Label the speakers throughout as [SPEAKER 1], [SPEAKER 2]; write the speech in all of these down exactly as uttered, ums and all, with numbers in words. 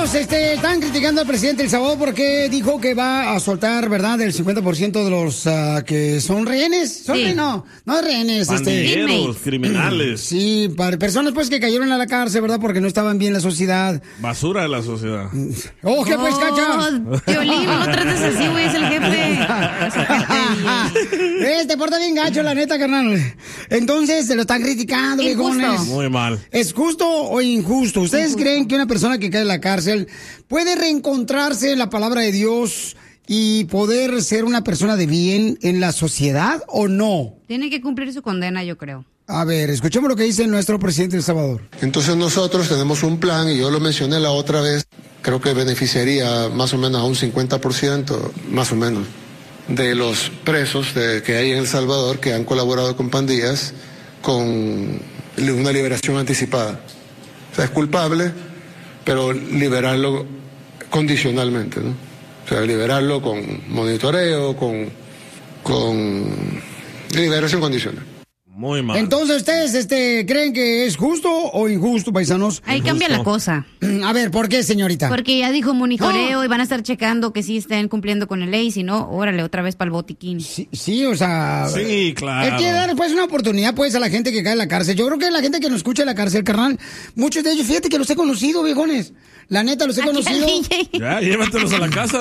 [SPEAKER 1] paisanos, este, están criticando al presidente El Salvador porque dijo que va a soltar, ¿verdad?, el cincuenta por ciento de los uh, que son rehenes. Son
[SPEAKER 2] Sí.
[SPEAKER 1] re- no, no rehenes.
[SPEAKER 3] Pandilleros,
[SPEAKER 1] este,
[SPEAKER 3] criminales.
[SPEAKER 1] Sí, para personas pues que cayeron a la cárcel, ¿verdad?, porque no estaban bien en la sociedad.
[SPEAKER 3] Basura de la sociedad.
[SPEAKER 1] ¡Oh, qué pues, cacha!
[SPEAKER 2] Piolín, no lo trates así, güey, es el jefe.
[SPEAKER 1] Eh, te porta bien gacho, la neta, carnal. Entonces, se lo están criticando,
[SPEAKER 2] Injusto.
[SPEAKER 1] viejones.
[SPEAKER 3] Muy mal.
[SPEAKER 1] ¿Es justo o injusto? ¿Ustedes creen que una persona que cae en la cárcel puede reencontrarse en la palabra de Dios y poder ser una persona de bien en la sociedad o no?
[SPEAKER 2] Tiene que cumplir su condena, yo creo.
[SPEAKER 1] A ver, escuchemos lo que dice nuestro presidente de El Salvador.
[SPEAKER 4] Entonces nosotros tenemos un plan, y yo lo mencioné la otra vez, creo que beneficiaría más o menos a un cincuenta por ciento, más o menos, de los presos de, que hay en El Salvador que han colaborado con pandillas con una liberación anticipada. O sea, es culpable, pero liberarlo condicionalmente, ¿no? O sea, liberarlo con monitoreo, con, con liberación condicional.
[SPEAKER 3] Muy mal.
[SPEAKER 1] Entonces, ¿ustedes este, creen que es justo o injusto, paisanos?
[SPEAKER 2] Ahí cambia la cosa.
[SPEAKER 1] A ver, ¿por qué, señorita?
[SPEAKER 2] Porque ya dijo monitoreo
[SPEAKER 1] No.
[SPEAKER 2] y van a estar checando que sí estén cumpliendo con la ley, si no, órale, otra vez para el botiquín.
[SPEAKER 1] Sí, sí, o sea...
[SPEAKER 3] Sí, claro.
[SPEAKER 1] Hay que dar pues una oportunidad pues a la gente que cae en la cárcel. Yo creo que la gente que nos escucha en la cárcel, carnal, muchos de ellos, fíjate que los he conocido, viejones. La neta, los he
[SPEAKER 2] Aquí al
[SPEAKER 1] conocido.
[SPEAKER 2] D J.
[SPEAKER 3] Ya, llévatelos a la casa.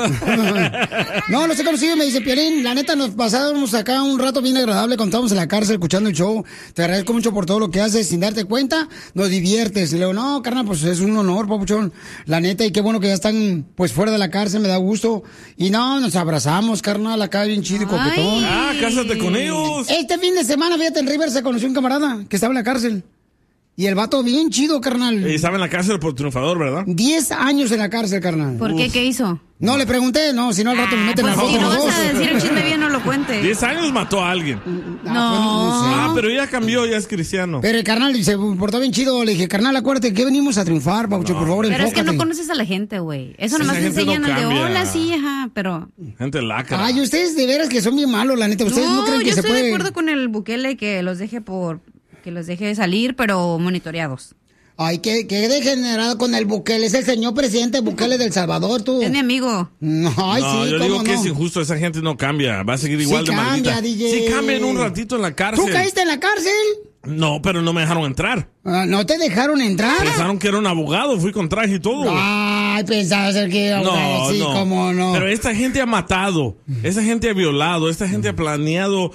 [SPEAKER 1] No, los he conocido y me dice, Piolín, la neta, nos pasábamos acá un rato bien agradable cuando estábamos en la cárcel escuchando el show. Te agradezco mucho por todo lo que haces sin darte cuenta. Nos diviertes. Y le digo, no, carnal, pues es un honor, papuchón. La neta, y qué bueno que ya están pues fuera de la cárcel, me da gusto. Y no, nos abrazamos, carnal, acá bien chido y coquetón.
[SPEAKER 3] Ah, cásate con ellos.
[SPEAKER 1] Este fin de semana, fíjate, en River se conoció un camarada que estaba en la cárcel. Y el vato bien chido, carnal.
[SPEAKER 3] Y estaba en la cárcel por triunfador, ¿verdad?
[SPEAKER 1] Diez años en la cárcel, carnal.
[SPEAKER 2] ¿Por qué? ¿Qué hizo?
[SPEAKER 1] No, le pregunté, no, si no al rato me meten
[SPEAKER 2] Pues
[SPEAKER 1] a la
[SPEAKER 2] si
[SPEAKER 1] foto
[SPEAKER 2] no
[SPEAKER 1] los
[SPEAKER 2] vas
[SPEAKER 1] dos.
[SPEAKER 2] a decir el chisme bien, no lo cuentes.
[SPEAKER 3] Diez años mató a alguien.
[SPEAKER 1] No.
[SPEAKER 3] Ah, pero ya cambió, ya es cristiano.
[SPEAKER 1] Pero el carnal se portó bien chido. Le dije, carnal, acuérdate que venimos a triunfar, Paucho, por favor,
[SPEAKER 2] Pero es que no
[SPEAKER 1] enfócate.
[SPEAKER 2] conoces a la gente, güey. Eso
[SPEAKER 3] Esa
[SPEAKER 2] nomás te
[SPEAKER 3] gente no
[SPEAKER 2] enseñan al de
[SPEAKER 3] cambia.
[SPEAKER 2] hola, sí, ajá, pero...
[SPEAKER 3] Gente lacra.
[SPEAKER 1] Ay, ustedes de veras que son bien malos, la neta. Ustedes no,
[SPEAKER 2] No,
[SPEAKER 1] creen que
[SPEAKER 2] yo
[SPEAKER 1] se
[SPEAKER 2] estoy
[SPEAKER 1] puede.
[SPEAKER 2] de acuerdo con el Bukele que los deje por... que los deje salir, pero monitoreados.
[SPEAKER 1] Ay, qué, qué degenerado con el Bukele. Es el señor presidente Bukele del Salvador, tú.
[SPEAKER 2] Es mi amigo.
[SPEAKER 1] No, ay,
[SPEAKER 3] no,
[SPEAKER 1] sí,
[SPEAKER 3] yo
[SPEAKER 1] cómo
[SPEAKER 3] digo que
[SPEAKER 1] no.
[SPEAKER 3] es injusto, esa gente no cambia, va a seguir igual
[SPEAKER 1] Sí
[SPEAKER 3] de
[SPEAKER 1] cambia,
[SPEAKER 3] maldita.
[SPEAKER 1] D J.
[SPEAKER 3] Sí cambia en un ratito en la cárcel.
[SPEAKER 1] ¿Tú caíste en la cárcel?
[SPEAKER 3] No, pero no me dejaron entrar.
[SPEAKER 1] Ah, ¿no te dejaron entrar?
[SPEAKER 3] Pensaron que era un abogado, fui con traje y todo.
[SPEAKER 1] Ay, pensaba ser que era
[SPEAKER 3] No,
[SPEAKER 1] abogado, sí,
[SPEAKER 3] no.
[SPEAKER 1] cómo no.
[SPEAKER 3] Pero esta gente ha matado, esta gente ha violado, esta gente ha planeado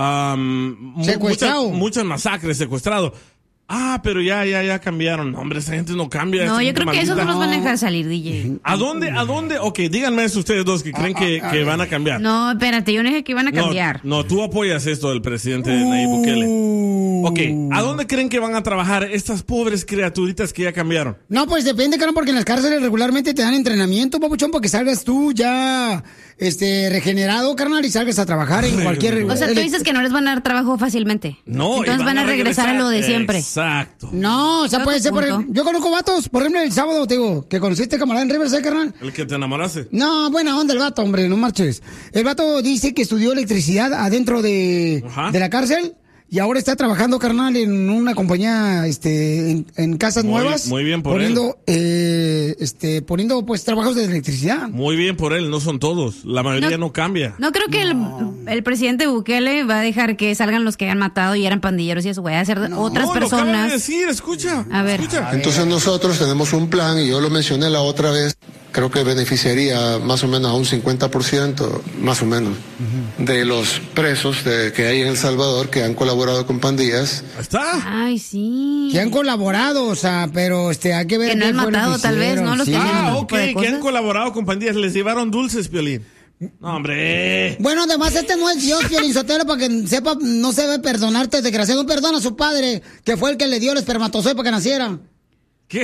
[SPEAKER 3] um, mu-
[SPEAKER 1] Secuestrado.
[SPEAKER 3] muchas, muchas masacres, secuestrado. Ah, pero ya, ya, ya cambiaron. Hombre, esa gente no cambia.
[SPEAKER 2] No,
[SPEAKER 3] esa
[SPEAKER 2] yo
[SPEAKER 3] gente
[SPEAKER 2] creo que esos no
[SPEAKER 3] maldita.
[SPEAKER 2] los van a dejar salir, D J.
[SPEAKER 3] ¿A dónde, a dónde? Ok, díganme eso ustedes dos que creen que, que van a cambiar.
[SPEAKER 2] No, espérate, yo no dije que iban a
[SPEAKER 3] No,
[SPEAKER 2] cambiar.
[SPEAKER 3] no, tú apoyas esto del presidente Nayib Bukele.
[SPEAKER 1] Uh.
[SPEAKER 3] Ok, ¿a dónde creen que van a trabajar estas pobres criaturitas que ya cambiaron?
[SPEAKER 1] No, pues depende, carnal, porque en las cárceles regularmente te dan entrenamiento, papuchón, para que salgas tú ya este, regenerado, carnal, y salgas a trabajar en cualquier...
[SPEAKER 2] O sea, tú dices que no les van a dar trabajo fácilmente.
[SPEAKER 3] No, y
[SPEAKER 2] Entonces van a regresar a lo de siempre.
[SPEAKER 3] Exacto.
[SPEAKER 1] No, o sea,
[SPEAKER 2] Creo
[SPEAKER 1] puede
[SPEAKER 2] que
[SPEAKER 1] ser por
[SPEAKER 2] punto.
[SPEAKER 1] el- Yo conozco vatos, por ejemplo, el sábado, te digo, que conociste camarada en Riverside, carnal.
[SPEAKER 3] El que te enamoraste.
[SPEAKER 1] No, buena onda el vato, hombre, no marches. El vato dice que estudió electricidad adentro de,
[SPEAKER 3] Ajá.
[SPEAKER 1] de la cárcel y ahora está trabajando, carnal, en una compañía, este, en, en casas
[SPEAKER 3] Muy-
[SPEAKER 1] nuevas.
[SPEAKER 3] muy bien por
[SPEAKER 1] poniendo, eh, este, poniendo, pues, trabajos de electricidad.
[SPEAKER 3] Muy bien por él, no son todos. La mayoría no,
[SPEAKER 2] No-
[SPEAKER 3] cambia.
[SPEAKER 2] No creo que el, el presidente Bukele va a dejar que salgan los que han matado y eran pandilleros y eso, güey, a hacer otras
[SPEAKER 3] No, lo acaban de
[SPEAKER 2] personas.
[SPEAKER 3] decir, escucha.
[SPEAKER 2] A ver.
[SPEAKER 3] Escucha.
[SPEAKER 4] Entonces nosotros tenemos un plan, y yo lo mencioné la otra vez, creo que beneficiaría más o menos a un cincuenta por ciento, más o menos, de los presos de, que hay en El Salvador que han colaborado con pandillas.
[SPEAKER 3] Ahí está.
[SPEAKER 2] Ay, sí.
[SPEAKER 1] Que han colaborado, o sea, pero, este, hay que ver
[SPEAKER 2] Que no
[SPEAKER 1] qué
[SPEAKER 2] han
[SPEAKER 1] fue lo
[SPEAKER 2] matado,
[SPEAKER 1] que
[SPEAKER 2] tal vez,
[SPEAKER 1] hicieron,
[SPEAKER 2] ¿no? Los
[SPEAKER 1] sí.
[SPEAKER 2] que han-
[SPEAKER 3] Ah,
[SPEAKER 2] tipo
[SPEAKER 3] ok,
[SPEAKER 2] de
[SPEAKER 3] que
[SPEAKER 2] cosas.
[SPEAKER 3] han colaborado con pandillas. Les llevaron dulces, Piolín. No, hombre.
[SPEAKER 1] Bueno, además este no es Dios, Piolín Sotelo, para que sepa, no se debe perdonarte, desgraciado. Perdona a su padre, que fue el que le dio el espermatozoide para que naciera.
[SPEAKER 3] ¿Qué?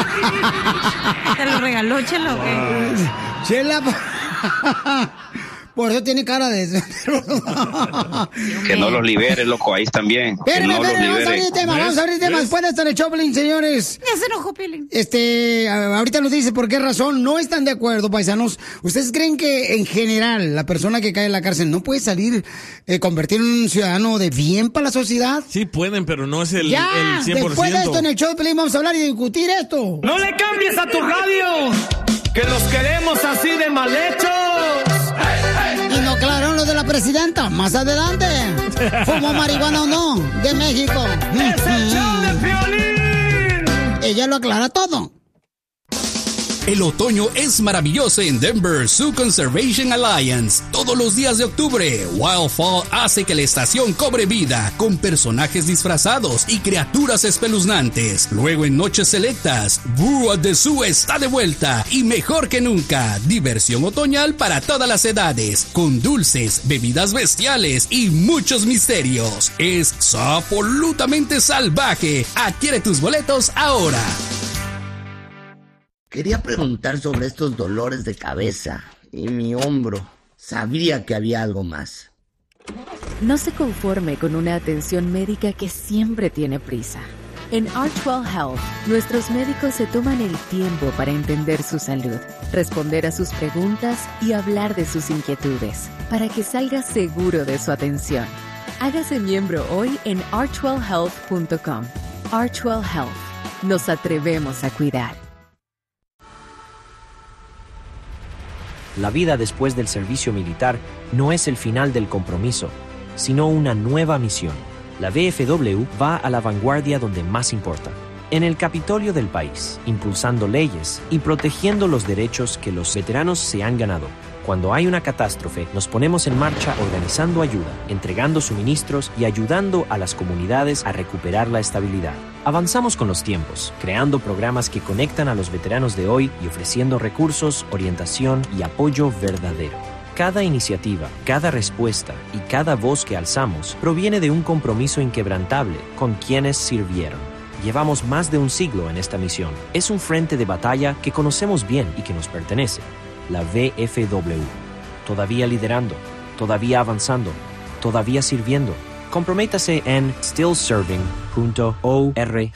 [SPEAKER 2] ¿Te lo regaló, Chelo? o qué?
[SPEAKER 1] Chela. Por eso tiene cara de...
[SPEAKER 5] Que no los libere, loco, ahí también.
[SPEAKER 1] Espérenme,
[SPEAKER 5] no
[SPEAKER 1] espérenme, vamos a abrir tema, vamos a abrir tema después de esto en el Choplin, señores.
[SPEAKER 2] Ya se enojó, Piolín.
[SPEAKER 1] Este, ahorita nos dice por qué razón no están de acuerdo, paisanos. ¿Ustedes creen que en general la persona que cae en la cárcel no puede salir, eh, convertir en un ciudadano de bien para la sociedad?
[SPEAKER 3] Sí pueden, pero no es el,
[SPEAKER 1] ya,
[SPEAKER 3] el cien por ciento.
[SPEAKER 1] Después de esto en el Choplin vamos a hablar y discutir esto.
[SPEAKER 6] ¡No le cambies a tu radio! ¡Que los queremos así de mal hechos!
[SPEAKER 1] Y no aclararon lo de la presidenta. Más adelante. ¿Fumó marihuana o no? De México.
[SPEAKER 6] ¡Es el show de Piolín!
[SPEAKER 1] Ella lo aclara todo.
[SPEAKER 7] El otoño es maravilloso en Denver Zoo Conservation Alliance. Todos los días de octubre, Wild Fall hace que la estación cobre vida con personajes disfrazados y criaturas espeluznantes. Luego en noches selectas, Boo at the Zoo está de vuelta y mejor que nunca. Diversión otoñal para todas las edades, con dulces, bebidas bestiales y muchos misterios. Es absolutamente salvaje. Adquiere tus boletos ahora.
[SPEAKER 8] Quería preguntar sobre estos dolores de cabeza y mi hombro. Sabía que había algo más.
[SPEAKER 9] No se conforme con una atención médica que siempre tiene prisa. En Archwell Health, nuestros médicos se toman el tiempo para entender su salud, responder a sus preguntas y hablar de sus inquietudes, para que salga seguro de su atención. Hágase miembro hoy en archwell health punto com. Archwell Health. Nos atrevemos a cuidar.
[SPEAKER 10] La vida después del servicio militar no es el final del compromiso, sino una nueva misión. La V F W va a la vanguardia donde más importa, en el Capitolio del país, impulsando leyes y protegiendo los derechos que los veteranos se han ganado. Cuando hay una catástrofe, nos ponemos en marcha organizando ayuda, entregando suministros y ayudando a las comunidades a recuperar la estabilidad. Avanzamos con los tiempos, creando programas que conectan a los veteranos de hoy y ofreciendo recursos, orientación y apoyo verdadero. Cada iniciativa, cada respuesta y cada voz que alzamos proviene de un compromiso inquebrantable con quienes sirvieron. Llevamos más de un siglo en esta misión. Es un frente de batalla que conocemos bien y que nos pertenece. La V F W. Todavía liderando, todavía avanzando, todavía sirviendo. Comprométase en still serving punto org.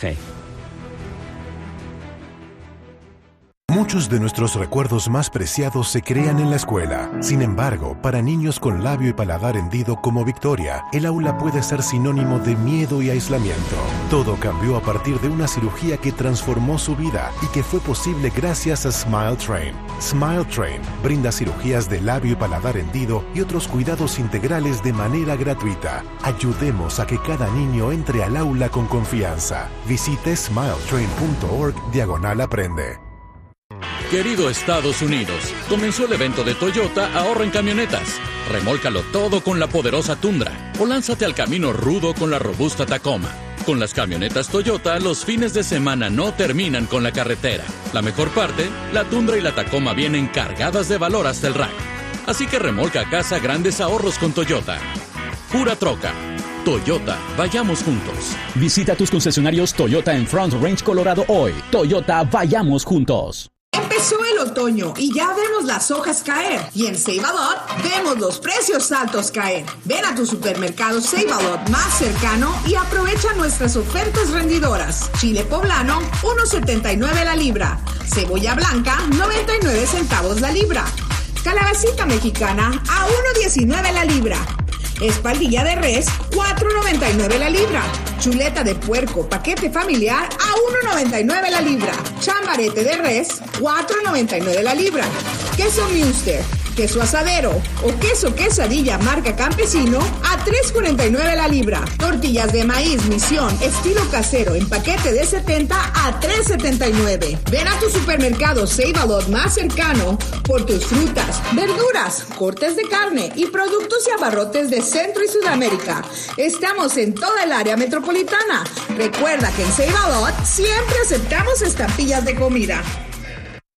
[SPEAKER 11] Muchos de nuestros recuerdos más preciados se crean en la escuela. Sin embargo, para niños con labio y paladar hendido como Victoria, el aula puede ser sinónimo de miedo y aislamiento. Todo cambió a partir de una cirugía que transformó su vida y que fue posible gracias a Smile Train. Smile Train brinda cirugías de labio y paladar hendido y otros cuidados integrales de manera gratuita. Ayudemos a que cada niño entre al aula con confianza. Visite smile train punto org diagonal aprende.
[SPEAKER 12] Querido Estados Unidos, comenzó el evento de Toyota Ahorra en Camionetas. Remólcalo todo con la poderosa Tundra o lánzate al camino rudo con la robusta Tacoma. Con las camionetas Toyota, los fines de semana no terminan con la carretera. La mejor parte, la Tundra y la Tacoma vienen cargadas de valor hasta el rack. Así que remolca a casa grandes ahorros con Toyota. Pura troca. Toyota, vayamos juntos.
[SPEAKER 13] Visita tus concesionarios Toyota en Front Range, Colorado hoy. Toyota, vayamos juntos.
[SPEAKER 14] Empezó el otoño y ya vemos las hojas caer. Y en Save a Lot vemos los precios altos caer. Ven a tu supermercado Save a Lot más cercano y aprovecha nuestras ofertas rendidoras. Chile poblano, uno setenta y nueve la libra. Cebolla blanca, noventa y nueve centavos la libra. Calabacita mexicana, a uno diecinueve la libra. Espaldilla de res, cuatro noventa y nueve la libra. Chuleta de puerco, paquete familiar, a uno noventa y nueve la libra. Chambarete de res, cuatro noventa y nueve la libra. Queso Munster, queso asadero o queso quesadilla marca Campesino, a tres cuarenta y nueve la libra. Tortillas de maíz Misión, estilo casero, en paquete de setenta, a tres setenta y nueve. Ven a tu supermercado Save a Lot más cercano por tus frutas, verduras, cortes de carne y productos y abarrotes de Centro y Sudamérica. Estamos en toda el área metropolitana. Recuerda que en Save a Lot siempre aceptamos estampillas de comida.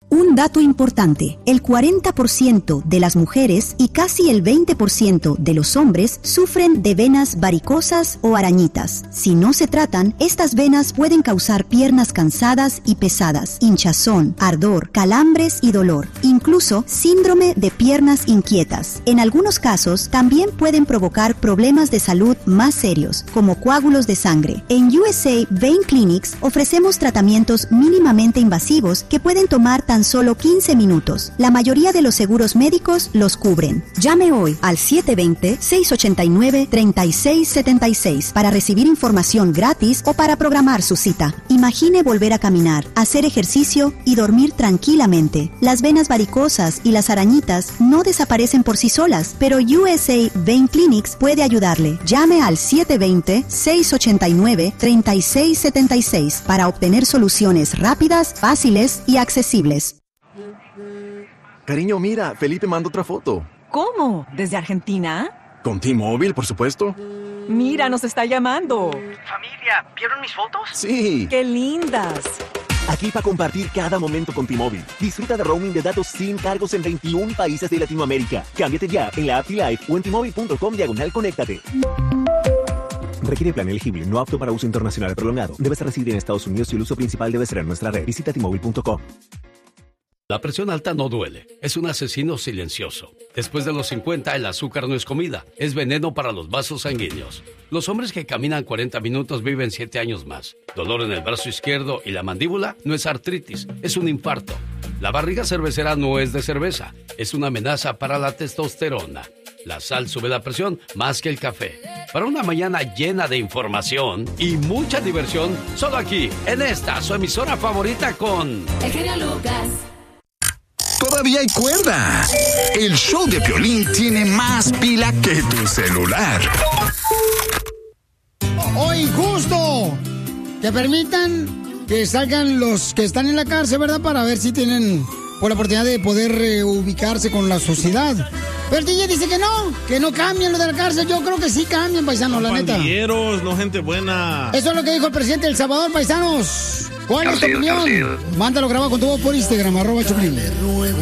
[SPEAKER 15] Un dato importante, el cuarenta por ciento de las mujeres y casi el veinte por ciento de los hombres sufren de venas varicosas o arañitas. Si no se tratan, estas venas pueden causar piernas cansadas y pesadas, hinchazón, ardor, calambres y dolor, incluso síndrome de piernas inquietas. En algunos casos, también pueden provocar problemas de salud más serios, como coágulos de sangre. En U S A Vein Clinics ofrecemos tratamientos mínimamente invasivos que pueden tomar tan solo quince minutos. La mayoría de los seguros médicos los cubren. Llame hoy al siete dos cero, seis ocho nueve, tres seis siete seis para recibir información gratis o para programar su cita. Imagine volver a caminar, hacer ejercicio y dormir tranquilamente. Las venas varicosas y las arañitas no desaparecen por sí solas, pero U S A Vein Clinics puede ayudarle. Llame al siete dos cero, seis ocho nueve, tres seis siete seis para obtener soluciones rápidas, fáciles y accesibles.
[SPEAKER 16] Cariño, mira, Felipe manda otra foto.
[SPEAKER 17] ¿Cómo? ¿Desde Argentina?
[SPEAKER 16] Con T-Mobile, por supuesto.
[SPEAKER 17] Mira, nos está llamando.
[SPEAKER 18] Familia, ¿vieron mis fotos?
[SPEAKER 16] Sí.
[SPEAKER 17] ¡Qué lindas!
[SPEAKER 19] Aquí para compartir cada momento con T-Mobile. Disfruta de roaming de datos sin cargos en veintiún países de Latinoamérica. Cámbiate ya en la app T-Life o en T-Mobile.com diagonal conéctate. Requiere plan elegible, no apto para uso internacional prolongado. Debes residir en Estados Unidos y el uso principal debe ser en nuestra red. Visita T Mobile punto com.
[SPEAKER 20] La presión alta no duele, es un asesino silencioso. Después de los cincuenta, el azúcar no es comida, es veneno para los vasos sanguíneos. Los hombres que caminan cuarenta minutos viven siete años más. Dolor en el brazo izquierdo y la mandíbula no es artritis, es un infarto. La barriga cervecera no es de cerveza, es una amenaza para la testosterona. La sal sube la presión más que el café. Para una mañana llena de información y mucha diversión, solo aquí, en esta, su emisora favorita con...
[SPEAKER 21] El genio Lucas.
[SPEAKER 22] Todavía hay cuerda. El show de Piolín tiene más pila que tu celular.
[SPEAKER 1] ¡Oh, injusto! Que permitan que salgan los que están en la cárcel, ¿verdad? Para ver si tienen por la oportunidad de poder eh, ubicarse con la sociedad. Pero el D J dice que no, que no cambian lo de la cárcel. Yo creo que sí cambian, paisanos, la neta.
[SPEAKER 3] Pandilleros, no gente buena.
[SPEAKER 1] Eso es lo que dijo el presidente de El Salvador, paisanos. ¿Cuál es tu opinión? Mándalo grabado con tu voz por Instagram, arroba Choplin.